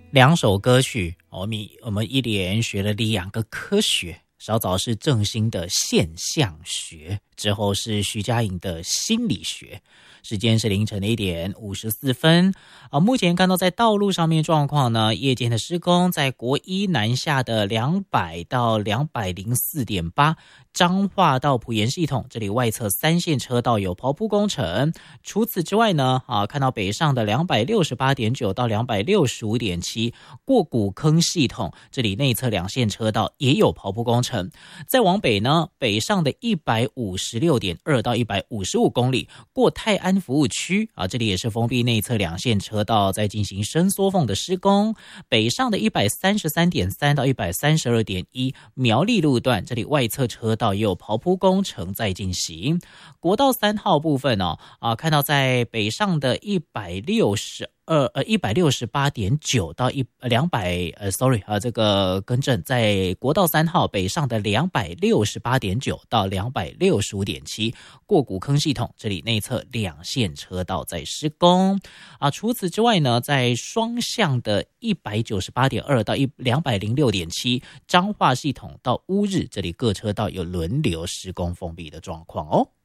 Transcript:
两首歌曲，我们一连学了2个科学，稍早是郑兴的现象学，之后是徐佳莹的心理学。时间是凌晨的1点54分。目前看到在道路上面状况呢，夜间的施工在国一南下的200到204.8，彰化到埔盐系统这里外侧3线车道有刨铺工程。除此之外呢，看到北上的268.9到265.7，过古坑系统这里内侧2线车道也有刨铺工程。再往北呢，北上的156.2到155公里，过泰安服务区这里也是封闭内侧2线车道在进行伸缩缝的施工。北上的133.3到132.1，苗栗路段这里外侧车道也有刨铺工程在进行。国道3号部分看到在北上的168.9到200，这个更正，在国道3号北上的268.9到265.7，过古坑系统这里内侧2线车道在施工。除此之外呢，在双向的198.2到206.7，彰化系统到乌日这里各车道有轮流施工封闭的状况哦。